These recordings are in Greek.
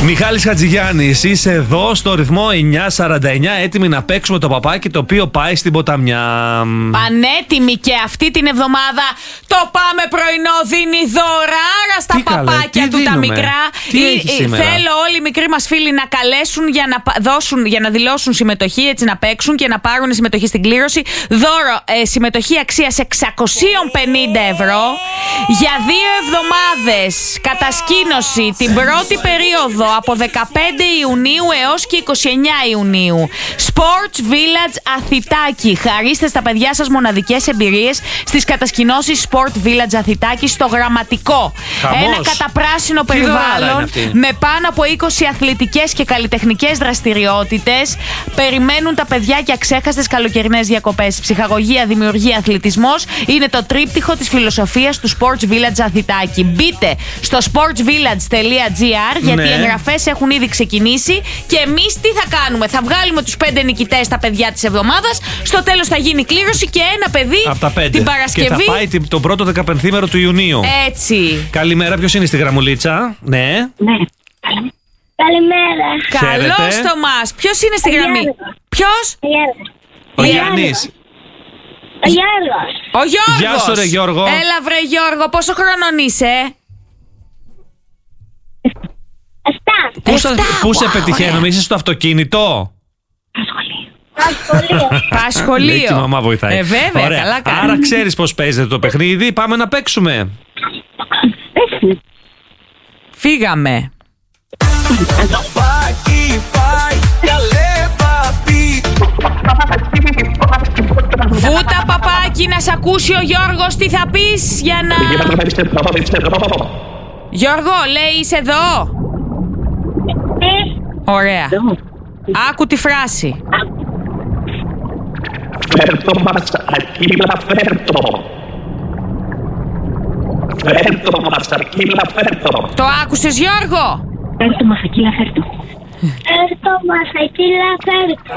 Μιχάλης Χατζηγιάννης, είσαι εδώ στο ρυθμό 9:49, έτοιμοι να παίξουμε το παπάκι το οποίο πάει στην ποταμιά. Πανέτοιμοι και αυτή την εβδομάδα το Πάμε Πρωινό δίνει δωράρα στα παπάκια του τα μικρά. Θέλω όλοι οι μικροί μας φίλοι να καλέσουν για να δηλώσουν συμμετοχή, έτσι να παίξουν και να πάρουν συμμετοχή στην κλήρωση. Δώρο συμμετοχή αξίας 650 ευρώ για 2 εβδομάδες κατασκήνωση την πρώτη περίοδο από 15 Ιουνίου έως και 29 Ιουνίου. Sports Village Αθητάκι. Χαρίστε στα παιδιά σας μοναδικές εμπειρίες στις κατασκηνώσεις Sport Village Αθητάκι στο Γραμματικό. Χαμός. Ένα καταπράσινο περιβάλλον με πάνω από 20 αθλητικές και καλλιτεχνικές δραστηριότητες. Περιμένουν τα παιδιά για αξέχαστες καλοκαιρινές διακοπές. Ψυχαγωγία, δημιουργία, αθλητισμός είναι το τρίπτυχο της φιλοσοφίας του Sports Village Αθητάκι. Μπείτε στο sportsvillage.gr γιατί οι εγγραφές έχουν ήδη ξεκινήσει και εμείς τι θα κάνουμε? Θα βγάλουμε τους 5 νικητές, τα παιδιά της εβδομάδας. Στο τέλος θα γίνει κλήρωση και ένα παιδί από τα 5 την Παρασκευή. Και θα πάει το πρώτο 15ήμερο του Ιουνίου. Έτσι. Καλημέρα, ποιος είναι στη γραμμουλίτσα? Ναι. Καλημέρα. Καλώς το μας. Ποιος είναι στη γραμμή? Ποιος? Ο Γιάννης. Ο Γιώργος. Ο Γιώργος. Γεια σου ρε Γιώργο. Έλα βρε Γιώργο, πόσο χρονών είσαι? 7. Πού σε πετυχαίνουμε, είσαι στο αυτοκίνητο? Πας σχολείο. Λέει και η μαμά βοηθάει. Βέβαια, ωραία. καλά κάνει. Άρα ξέρεις πώς παίζεται το παιχνίδι. Πάμε να παίξουμε. Φύγαμε. Βούτα παπάκι να σ' ακούσει ο Γιώργος τι θα πεις για να... Γιώργο, λέει είσαι εδώ? Ωραία. Άκου τη φράση. Φέρτο μας, Ακύλα, φέρτο. Φέρτο μας, Ακύλα, φέρτο. Το άκουσες Γιώργο? Φέρτο μας, Ακύλα, φέρτο. Φέρτο μας, Ακύλα, φέρτο.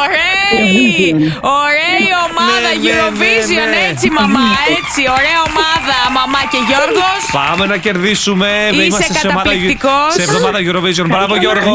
Ωραία η ομάδα Eurovision, έτσι μαμά, έτσι. Ωραία ομάδα, μαμά και Γιώργος. Πάμε να κερδίσουμε. Είσαι καταπληκτικός. Σε εβδομάδα Eurovision. Μπράβο Γιώργο.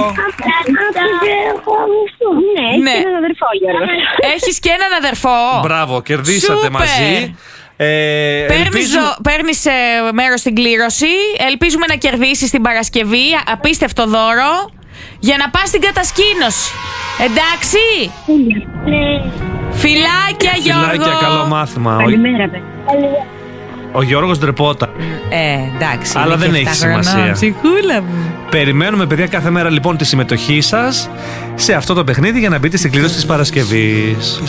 Ναι, έχεις έναν αδερφό, Γιώργο. Έχεις και έναν αδερφό. Μπράβο, κερδίσατε Σούπερ. μαζί. Παίρνεις μέρος στην κλήρωση. Ελπίζουμε να κερδίσεις την Παρασκευή. Απίστευτο δώρο για να πας στην κατασκήνωση. Εντάξει. Ναι. Φιλάκια Γιώργο. Φιλάκια, καλό μάθημα. Καλημέρα, παιδιά. Ο Γιώργος ντρεπόταν. Εντάξει. Αλλά δεν έχει σημασία. Ψυχούλα μου. Περιμένουμε παιδιά κάθε μέρα λοιπόν τη συμμετοχή σας σε αυτό το παιχνίδι για να μπείτε στην κλήρωση της Παρασκευής.